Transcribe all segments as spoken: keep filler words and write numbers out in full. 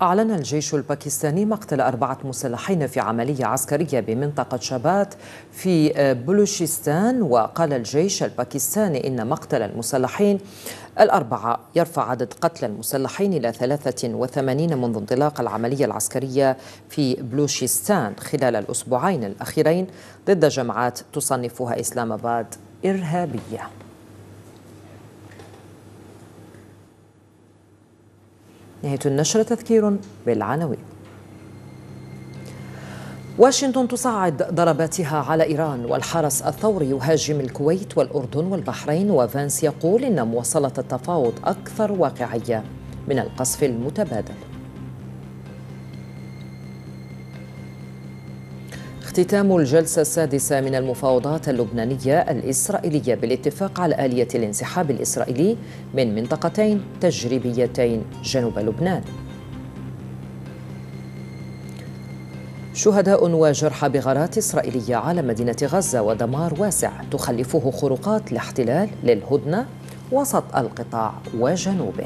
أعلن الجيش الباكستاني مقتل أربعة مسلحين في عملية عسكرية بمنطقة شبات في بلوشستان. وقال الجيش الباكستاني إن مقتل المسلحين الأربعة يرفع عدد قتلى المسلحين إلى ثلاثة وثمانين منذ انطلاق العملية العسكرية في بلوشستان خلال الأسبوعين الأخيرين ضد جماعات تصنفها إسلام آباد إرهابية. نهاية النشرة تذكير بالعناوين. واشنطن تصعد ضرباتها على إيران، والحرس الثوري يهاجم الكويت والأردن والبحرين، وفانس يقول إن مواصلة التفاوض أكثر واقعية من القصف المتبادل. اختتام الجلسة السادسة من المفاوضات اللبنانية الإسرائيلية بالاتفاق على آلية الانسحاب الإسرائيلي من منطقتين تجريبيتين جنوب لبنان. شهداء وجرحى بغارات إسرائيلية على مدينة غزة، ودمار واسع تخلفه خروقات الاحتلال للهدنة وسط القطاع وجنوبه.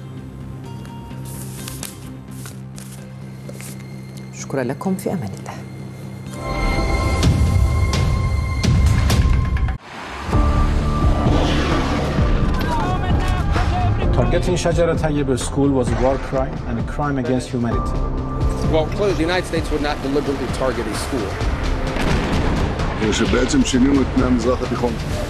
شكرا لكم، في أمان الله. Targeting Shajara Tayyib school was a war crime and a crime against humanity. Well, clearly the United States would not deliberately target a school. שבעצם שינינו את פני המזרח התיכון.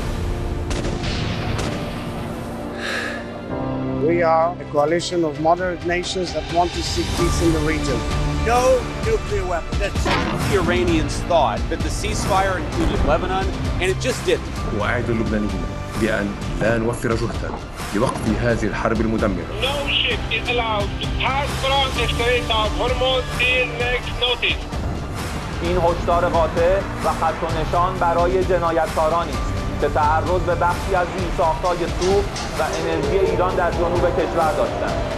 We are a coalition of moderate nations that want to seek peace in the region. No nuclear weapons. That's the Iranians thought that the ceasefire included Lebanon, and it just didn't. وأعدوا اللبنانيين بأن لا نوفر جهدا لوقف هذه الحرب المدمرة. No ship is allowed to pass from the Strait of Hormuz till next notice. این هشدار قاطع و خط و نشان برای جنایتکارانی است که تعرض به بخشی از زیرساخت‌های سوخت و انرژی ایران در جنوب کشور داشتند.